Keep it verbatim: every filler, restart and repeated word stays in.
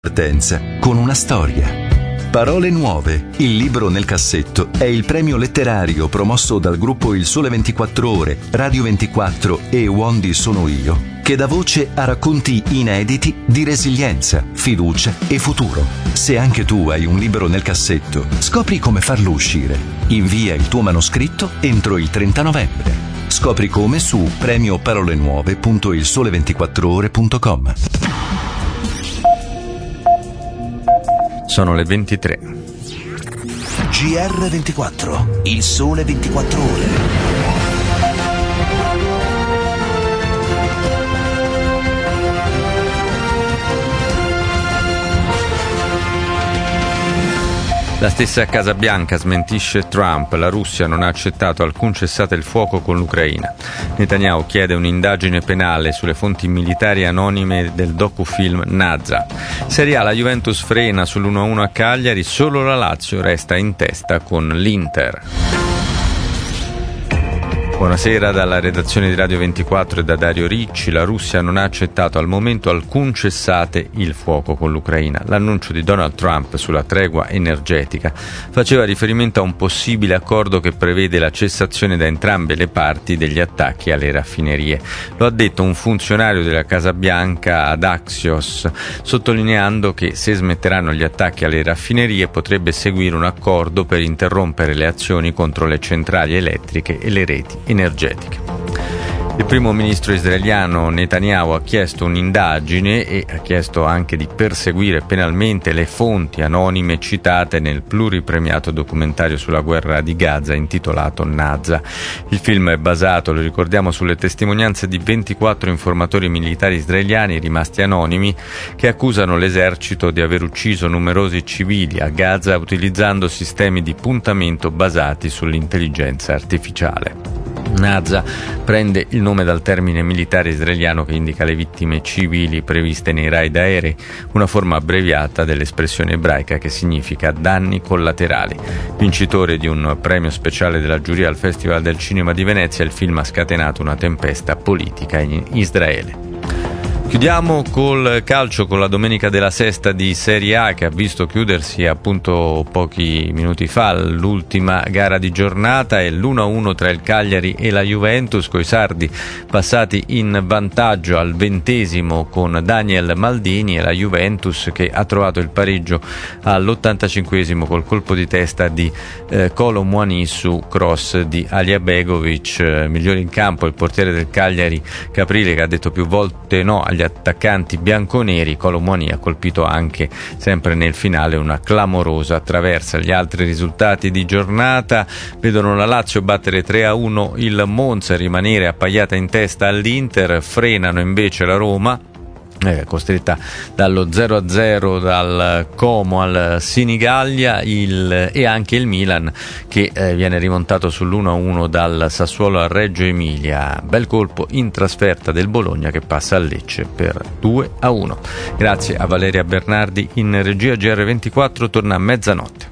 Partenza con una storia. Parole nuove, il libro nel cassetto, è il premio letterario promosso dal gruppo Il Sole ventiquattro Ore, Radio ventiquattro e Wondi Sono Io, che dà voce a racconti inediti di resilienza, fiducia e futuro. Se anche tu hai un libro nel cassetto, scopri come farlo uscire. Invia il tuo manoscritto entro il trenta novembre. Scopri come su premio parole nuove punto il sole ventiquattro ore punto com. Sono le ventitré. G R ventiquattro, il sole ventiquattro ore. La stessa Casa Bianca smentisce Trump, la Russia non ha accettato alcun cessate il fuoco con l'Ucraina. Netanyahu chiede un'indagine penale sulle fonti militari anonime del docufilm Nazha. Serie A, la Juventus frena sull'uno a uno a Cagliari, solo la Lazio resta in testa con l'Inter. Buonasera dalla redazione di Radio ventiquattro e da Dario Ricci. La Russia non ha accettato al momento alcun cessate il fuoco con l'Ucraina. L'annuncio di Donald Trump sulla tregua energetica faceva riferimento a un possibile accordo che prevede la cessazione da entrambe le parti degli attacchi alle raffinerie. Lo ha detto un funzionario della Casa Bianca ad Axios, sottolineando che se smetteranno gli attacchi alle raffinerie potrebbe seguire un accordo per interrompere le azioni contro le centrali elettriche e le reti energetiche. Il primo ministro israeliano Netanyahu ha chiesto un'indagine e ha chiesto anche di perseguire penalmente le fonti anonime citate nel pluripremiato documentario sulla guerra di Gaza intitolato Nazha. Il film è basato, lo ricordiamo, sulle testimonianze di ventiquattro informatori militari israeliani rimasti anonimi che accusano l'esercito di aver ucciso numerosi civili a Gaza utilizzando sistemi di puntamento basati sull'intelligenza artificiale. Nazha prende il nome dal termine militare israeliano che indica le vittime civili previste nei raid aerei, una forma abbreviata dell'espressione ebraica che significa danni collaterali. Vincitore di un premio speciale della giuria al Festival del Cinema di Venezia, il film ha scatenato una tempesta politica in Israele. Chiudiamo col calcio, con la domenica della sesta di Serie A che ha visto chiudersi appunto pochi minuti fa l'ultima gara di giornata e l'uno a uno tra il Cagliari e la Juventus, coi sardi passati in vantaggio al ventesimo con Daniel Maldini e la Juventus che ha trovato il pareggio all'ottantacinquesimo col colpo di testa di eh, Kolo Muani su cross di Aliabegovic. Eh, migliore in campo il portiere del Cagliari Caprile, che ha detto più volte no agli attaccanti bianconeri. Kolo Muani ha colpito anche sempre nel finale una clamorosa traversa. Gli altri risultati di giornata vedono la Lazio battere tre a uno il Monza e rimanere appaiata in testa all'Inter. Frenano invece la Roma, Eh, costretta dallo zero a zero dal Como al Senigallia, il, e anche il Milan che eh, viene rimontato sull'uno a uno dal Sassuolo a Reggio Emilia. Bel colpo in trasferta del Bologna che passa a Lecce per due a uno. Grazie a Valeria Bernardi in regia. G R ventiquattro torna a mezzanotte.